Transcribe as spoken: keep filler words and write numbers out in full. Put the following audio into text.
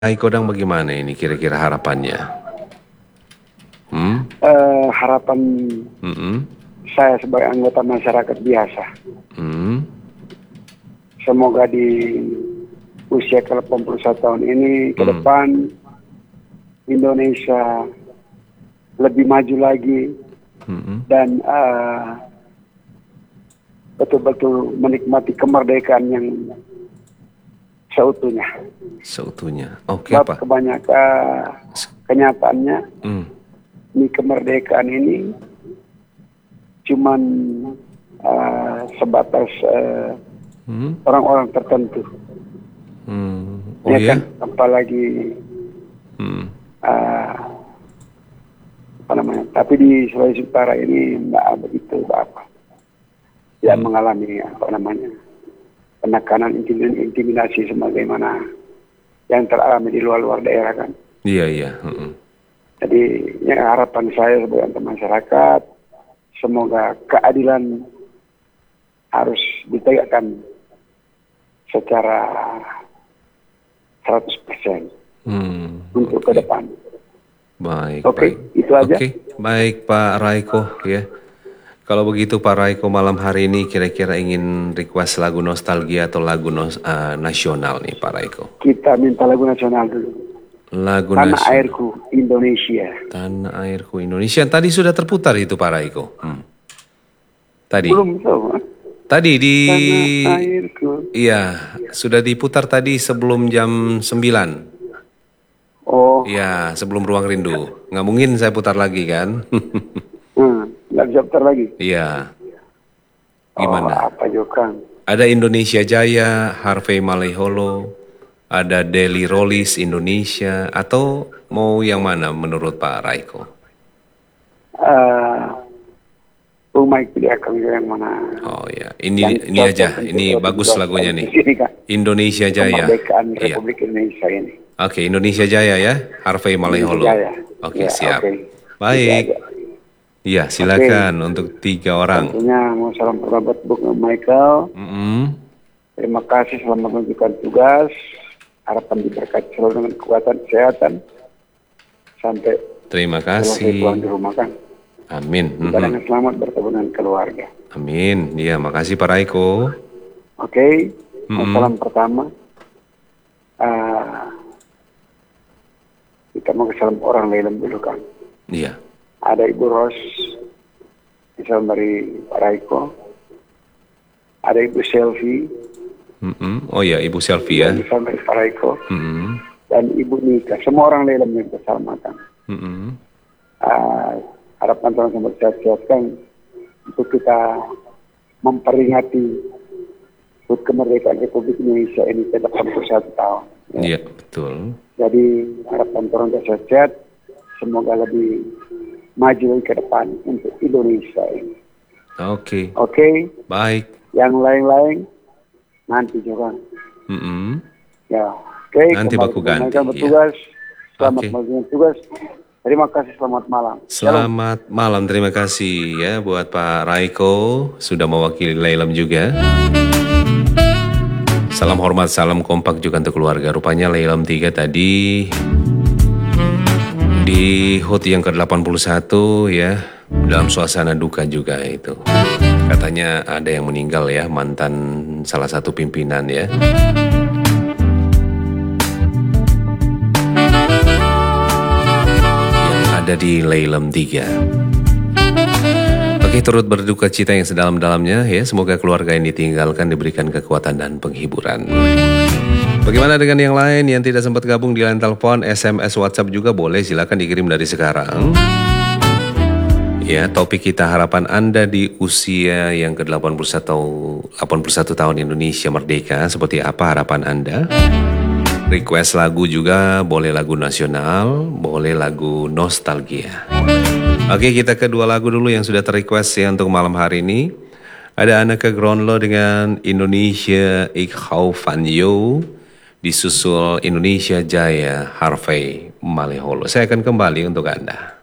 Kodang bagaimana ini kira-kira harapannya? Hmm? Uh, harapan Mm-mm. saya sebagai anggota masyarakat biasa. Hmm? Semoga di usia ke delapan puluh satu tahun ini ke Hmm. depan Indonesia lebih maju lagi Mm-mm. dan uh, betul-betul menikmati kemerdekaan yang seutuhnya. Seutuhnya. Oke, Sebab Pak. kebanyakan kenyataannya Hmm. di kemerdekaan ini cuman uh, sebatas uh, Hmm. orang-orang tertentu. Hmm. Oh Ya ya? kan, apalagi Hmm. uh, apa namanya? Tapi di Sulawesi Utara ini tidak begitu apa, tidak Hmm. mengalami apa namanya penekanan intimidasi sebagaimana yang teralami di luar-luar daerah kan. Iya, iya. Mm-mm. Jadi ya, harapan saya sebagai masyarakat, semoga keadilan harus ditegakkan secara seratus persen Hmm. untuk ke Oke. depan. Baik, Oke, baik. itu aja. Oke, baik Pak Raiko ya. Kalau begitu Pak Raiko malam hari ini kira-kira ingin request lagu nostalgia atau lagu nos- uh, nasional nih Pak Raiko? Kita minta lagu nasional dulu. Lagu Tanah nasional. Airku Indonesia. Tanah Airku Indonesia. Tadi sudah terputar itu Pak Raiko. Hmm. Tadi. Belum tahu. eh? Tadi di Tanah Airku. Iya, sudah diputar tadi sebelum jam sembilan. Oh, Iya, sebelum Ruang Rindu. Nggak mungkin saya putar lagi kan? hmm, nggak bisa putar lagi. Iya. Oh, Gimana? apa juga? Ada Indonesia Jaya, Harvey Maleholo, ada Deli Rollis Indonesia, atau mau yang mana menurut Pak Raiko? Uh, Rumah pilih akan yang mana? Oh ya, ini Yang ini cocok aja, untuk ini dua ribu bagus dua puluh lagunya nih. ini, kan? Indonesia Jaya. Kemerdekaan Iya. Republik Indonesia ini. Oke, Indonesia Jaya ya, Harvey Maleholo. Indonesia Jaya. Oke, Ya, siap. oke. Baik. Itu aja. Iya, silakan untuk tiga orang. Tentunya mau salam perlabat Bung Michael. Mm-mm. Terima kasih selamat menunjukkan tugas. Harapan diberkati selalu dengan kekuatan kesehatan sampai Terima selesai kasih. pulang di rumah kan. Amin. Mhm. Dengan selamat bertemu dengan keluarga. Amin. Iya, makasih Pak Raiko. Oke. Mm-mm. Salam pertama. Uh, kita mau ke salam orang lain dulu kan. Iya. Ada Ibu Ros, salam dari Pak Raiko. Ada Ibu Selvi, Mm-mm. Oh ya, Ibu Selvi ya. salam dari Pak Raiko. Mm-mm. Dan Ibu Nika, semua orang lain yang kita salamakan. Mm-mm. Uh, harapan Tuhan sampai sehat-sehat kan untuk kita memperingati HUT kemerdekaan Republik Indonesia ini ke delapan puluh satu tahun. Ya. Iya, betul. Jadi harapan Tuhan sehat-sehat, semoga lebih maju ke depan untuk Indonesia ini. Oke. Oke, Baik. yang lain-lain nanti juga. Mm-mm. Ya, oke. Nanti kembali baku ke ganti, mereka bertugas. Selamat Oke. melakukan tugas. Terima kasih, selamat malam. Shalom. Selamat malam, terima kasih ya buat Pak Raiko sudah mewakili Lailem juga. Salam hormat, salam kompak juga untuk keluarga. Rupanya Lailem tiga tadi di HUT yang ke delapan puluh satu ya, dalam suasana duka juga itu. Katanya ada yang meninggal ya, mantan salah satu pimpinan ya. Yang ada di Lailem tiga. Oke, turut berduka cita yang sedalam-dalamnya ya. Semoga keluarga yang ditinggalkan diberikan kekuatan dan penghiburan. Bagaimana dengan yang lain yang tidak sempat gabung di line telepon, S M S, WhatsApp juga boleh, silakan dikirim dari sekarang. Ya, topik kita harapan Anda di usia yang ke delapan puluh satu, delapan puluh satu tahun Indonesia merdeka, seperti apa harapan Anda? Request lagu juga, boleh lagu nasional, boleh lagu nostalgia. Oke, kita ke dua lagu dulu yang sudah ter-request ya untuk malam hari ini. Ada Anneke Grönlo dengan Indonesia Ik Hou Van You, disusul Indonesia Jaya Harvey Maleholo. Saya akan kembali untuk Anda.